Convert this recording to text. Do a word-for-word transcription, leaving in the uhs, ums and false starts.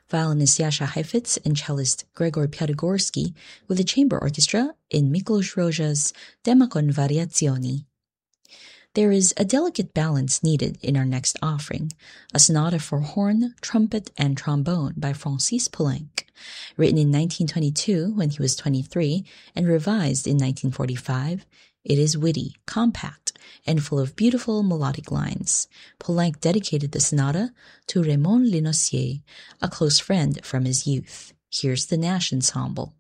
violinist Jascha Heifetz and cellist Gregor Piatigorsky with the chamber orchestra in Miklos Rozsa's Demakon Variazioni. There is a delicate balance needed in our next offering, a sonata for horn, trumpet, and trombone by Francis Poulenc, written in nineteen twenty-two when he was twenty-three and revised in nineteen forty-five. It is witty, compact, and full of beautiful melodic lines. Poulenc dedicated the sonata to Raymond Lenossier, a close friend from his youth. Here's the Nash Ensemble.